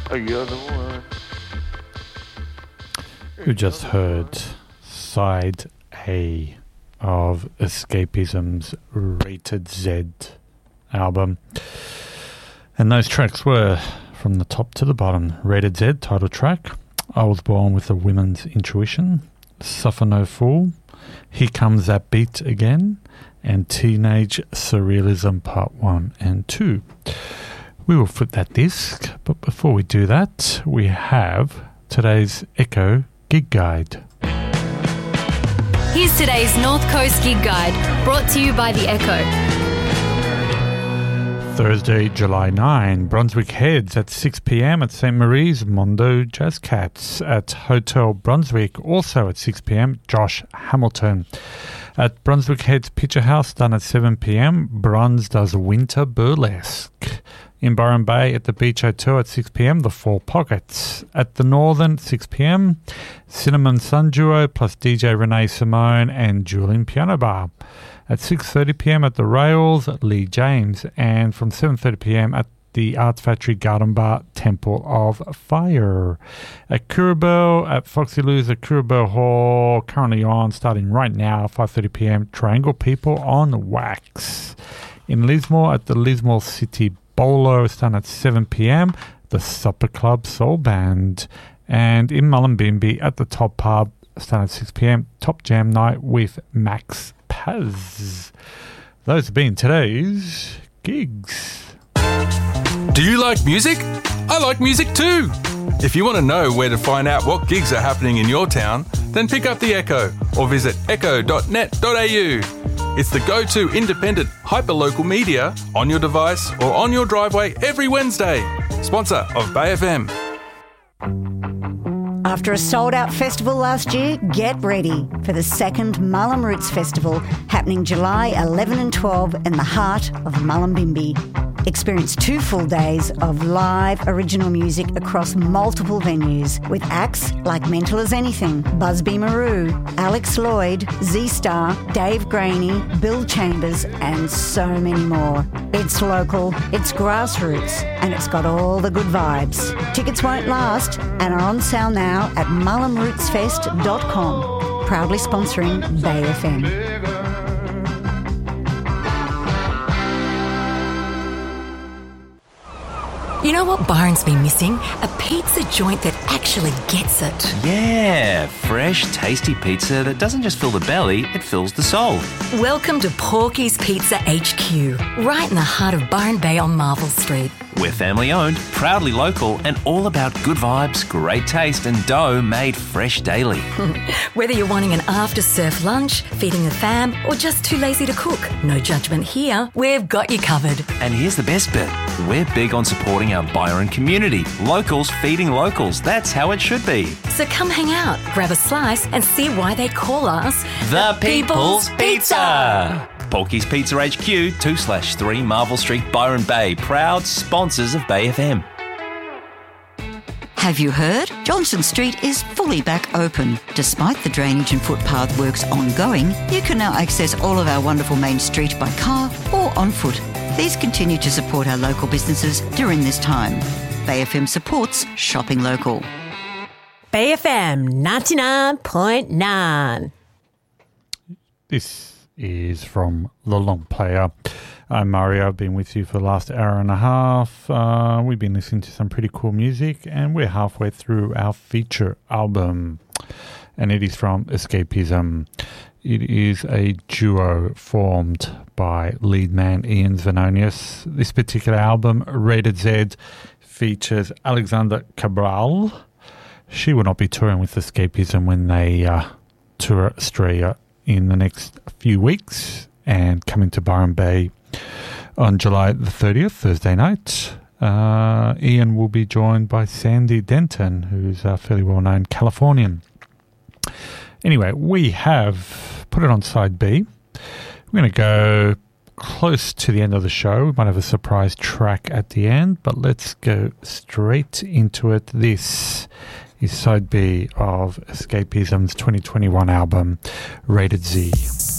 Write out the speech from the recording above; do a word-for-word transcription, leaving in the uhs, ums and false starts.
You're the one. You just heard Side A of Escapism's Rated Z album. And those tracks were from the top to the bottom. Rated Z, title track, I Was Born with a Woman's Intuition, Suffer No Fool, Here Comes That Beat Again, and Teenage Surrealism Part one and two. We will flip that disc, but before we do that, we have today's Echo Gig Guide. Here's today's North Coast Gig Guide, brought to you by The Echo. Thursday, July ninth, Brunswick Heads at six p.m. at Saint Marie's Mondo Jazz Cats. At Hotel Brunswick, also at six p.m, Josh Hamilton. At Brunswick Heads Picture House, done at seven p.m, Bruns does Winter Burlesque. In Byron Bay at the Beach Hotel at six p.m, The Four Pockets. At the Northern, six p.m, Cinnamon Sun Duo plus D J Renee Simone and Julian Piano Bar. At six thirty p.m. at the Rails, Lee James. And from seven thirty p.m. at the Arts Factory Garden Bar, Temple of Fire. At Curabell, at Foxy Lou's at Curabell Hall, currently on, starting right now, five thirty p.m, Triangle People on Wax. In Lismore, at the Lismore City Bolo, it's done at seven p.m, the Supper Club Soul Band. And in Mullumbimby, at the Top Pub, it's done at six p.m, Top Jam Night with Max Paz. Those have been today's gigs. Do you like music? I like music too. If you want to know where to find out what gigs are happening in your town, then pick up The Echo or visit echo dot net dot a u. It's the go-to independent hyperlocal media on your device or on your driveway every Wednesday. Sponsor of Bay F M. After a sold-out festival last year, get ready for the second Mullum Roots Festival happening July eleventh and twelfth in the heart of Mullumbimby. Experience two full days of live original music across multiple venues with acts like Mental as Anything, Busby Maru, Alex Lloyd, Z-Star, Dave Graney, Bill Chambers and so many more. It's local, it's grassroots and it's got all the good vibes. Tickets won't last and are on sale now at mullum roots fest dot com. Proudly sponsoring Bay F M. You know what Byron's been missing? A pizza joint that actually gets it. Yeah, fresh, tasty pizza that doesn't just fill the belly, it fills the soul. Welcome to Porky's Pizza H Q, right in the heart of Byron Bay on Marvel Street. We're family owned, proudly local, and all about good vibes, great taste, and dough made fresh daily. Whether you're wanting an after-surf lunch, feeding the fam, or just too lazy to cook, no judgment here. We've got you covered. And here's the best bit. We're big on supporting our Byron community. Locals feeding locals. That's how it should be. So come hang out, grab a slice, and see why they call us The, the People's, People's Pizza. Pizza. Porky's Pizza H Q, two slash three Marvel Street, Byron Bay. Proud sponsors of Bay F M. Have you heard? Johnson Street is fully back open. Despite the drainage and footpath works ongoing, you can now access all of our wonderful main street by car or on foot. Please continue to support our local businesses during this time. Bay F M supports shopping local. Bay F M ninety-nine point nine. This is from The Long Player. I'm Mario. I've been with you for the last hour and a half. Uh, we've been listening to some pretty cool music, and we're halfway through our feature album, and it is from Escapism. It is a duo formed by lead man Ian Zvononius. This particular album, Rated Z, features Alexandra Cabral. She will not be touring with Escapism when they uh, tour Australia in the next few weeks and coming to Byron Bay on July the thirtieth, Thursday night. Uh, Ian will be joined by Sandy Denton, who's a fairly well-known Californian. Anyway, we have put it on side B. We're going to go close to the end of the show. We might have a surprise track at the end, but let's go straight into it. This is side B of Escapism's twenty twenty-one album, Rated Z.